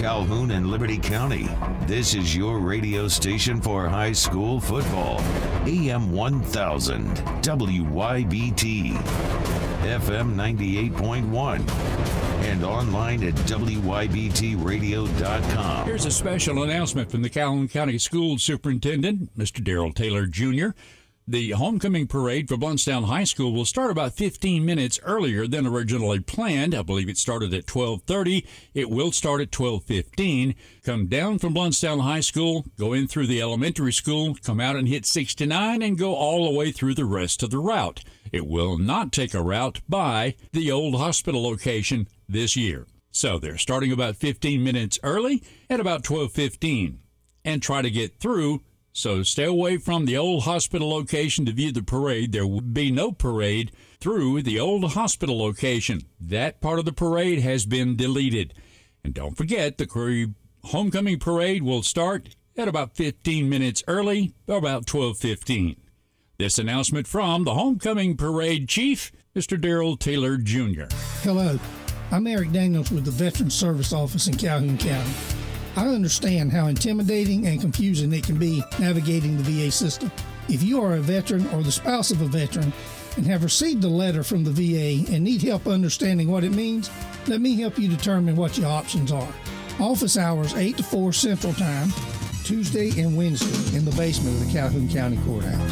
Calhoun and Liberty County. This is your radio station for high school football. AM 1000, WYBT, FM 98.1, and online at WYBTradio.com. Here's a special announcement from the Calhoun County School Superintendent, Mr. Darrell Taylor Jr. The homecoming parade for Blountstown High School will start about 15 minutes earlier than originally planned. I believe it started at 12:30. It will start at 12:15. Come down from Blountstown High School, go in through the elementary school, come out and hit 69, and go all the way through the rest of the route. It will not take a route by the old hospital location this year. So they're starting about 15 minutes early at about 12:15. And try to get through. So stay away from the old hospital location to view the parade. There will be no parade through the old hospital location. That part of the parade has been deleted. And don't forget, the homecoming parade will start at about 15 minutes early, about 12:15. This announcement from the homecoming parade chief, Mr. Darrell Taylor Jr. Hello, I'm Eric Daniels with the Veteran Service Office in Calhoun County. I understand how intimidating and confusing it can be navigating the VA system. If you are a veteran or the spouse of a veteran and have received a letter from the VA and need help understanding what it means, let me help you determine what your options are. Office hours 8 to 4 Central Time, Tuesday and Wednesday in the basement of the Calhoun County Courthouse.